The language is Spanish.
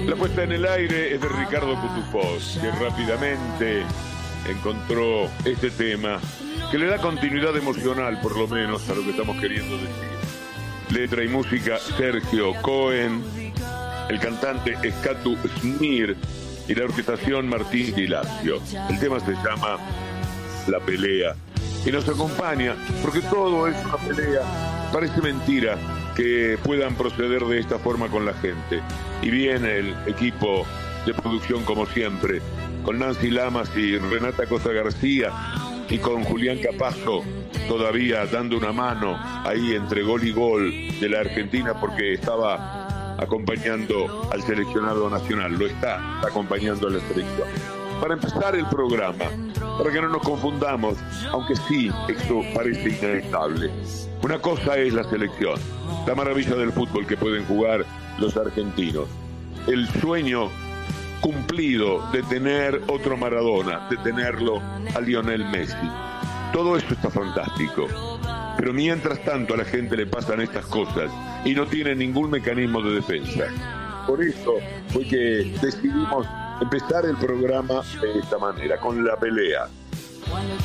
La puesta en el aire es de Ricardo Cutufós, que rápidamente encontró este tema que le da continuidad emocional, por lo menos, a lo que estamos queriendo decir. Letra y música, Sergio Cohen, el cantante es Catu Smir y la orquestación Martín Di Lazio. El tema se llama La Pelea y nos acompaña porque todo es una pelea. Parece mentira que puedan proceder de esta forma con la gente. Y viene el equipo de producción como siempre, con Nancy Lamas y Renata Costa García y con Julián Capazo todavía dando una mano ahí entre gol y gol de la Argentina, porque estaba acompañando al seleccionado nacional, lo está acompañando a la selección. Para empezar el programa, para que no nos confundamos, aunque sí, esto parece inevitable. Una cosa es la selección, la maravilla del fútbol que pueden jugar los argentinos, el sueño cumplido de tener otro Maradona, de tenerlo a Lionel Messi. Todo eso está fantástico. Pero mientras tanto a la gente le pasan estas cosas y no tiene ningún mecanismo de defensa. Por eso fue que decidimos empezar el programa de esta manera, con La Pelea.